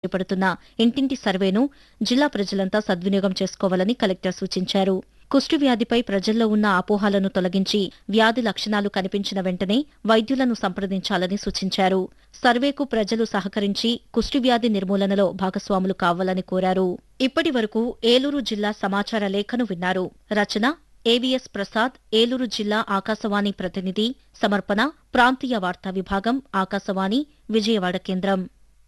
చేపడుతున్న ఇంటింటి సర్వేను జిల్లా ప్రజలంతా సద్వినియోగం చేసుకోవాలని కలెక్టర్ సూచించారు. కుష్టు వ్యాధిపై ప్రజల్లో ఉన్న అపోహలను తొలగించి వ్యాధి లక్షణాలు కనిపించిన వెంటనే వైద్యులను సంప్రదించాలని సూచించారు. సర్వేకు ప్రజలు సహకరించి కుష్టు వ్యాధి నిర్మూలనలో భాగస్వాములు కావాలని కోరారు. ఇప్పటి వరకు ఏలూరు జిల్లా సమాచార లేఖను విన్నారు. రచన ఏవీఎస్ ప్రసాద్, ఏలూరు జిల్లా ఆకాశవాణి ప్రతినిధి. సమర్పణ ప్రాంతీయ వార్తా విభాగం, ఆకాశవాణి విజయవాడ కేంద్రం.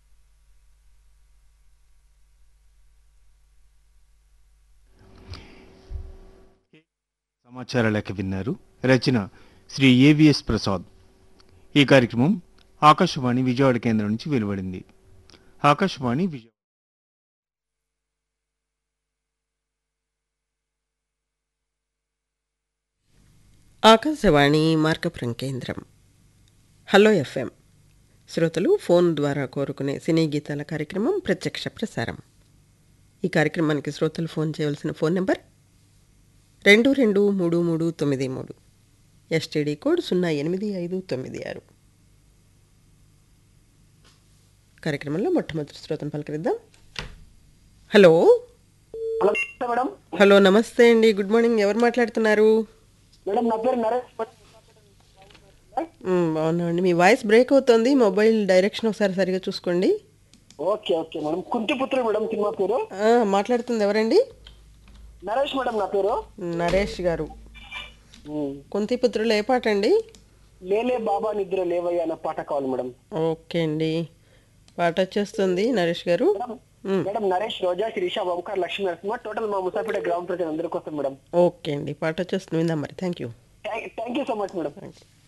సమాచార లేఖ విన్నారు. రచన శ్రీ ఏవిఎస్ ప్రసాద్. ఈ కార్యక్రమం ఆకాశవాణి విజయవాడ కేంద్రం నుంచి వెలువడింది. ఆకాశవాణి ఆకాశవాణి మార్కపురం కేంద్రం. హలో ఎఫ్ఎం శ్రోతలు ఫోన్ ద్వారా కోరుకునే సినీ గీతాల కార్యక్రమం ప్రత్యక్ష ప్రసారం. ఈ కార్యక్రమానికి శ్రోతలు ఫోన్ చేయవలసిన ఫోన్ నెంబర్ 223393, ఎస్టీడీ కోడ్ 08596. కార్యక్రమంలో మొట్టమొదటి శ్రోతను పలకరిద్దాం. హలో. హలో, నమస్తే అండి. Good morning. ఎవరు మాట్లాడుతున్నారు? బాగున్నామండి. మీ వాయిస్ బ్రేక్ అవుతుంది. మొబైల్ డైరెక్షన్ ఒకసారి సరిగా చూసుకోండి. Okay okay madam. కుంటిపుత్రుడు madam cinema పేరు. మాట్లాడుతుంది ఎవరండి? నరేష్ మేడం నా పేరు. నరేష్ గారు. కుంతిపుత్రులు ఏ పాట అండి? లేలే బాబా నిద్ర లేవయ్య అన్న పాట కావాలి మేడం. ఓకే అండి, పాట వచ్చేస్తుంది నరేష్ గారు. మేడం నరేష్, రోజా, శిరీష, ఓంకార్, లక్ష్మీ నరసింహ, టోటల్ మా ముసాపేట గ్రామ ప్రజలు అందరి కోసం మేడం. ఓకే అండి, పాట వచ్చేస్తుంది. విందాం మరి. Thank you so much madam.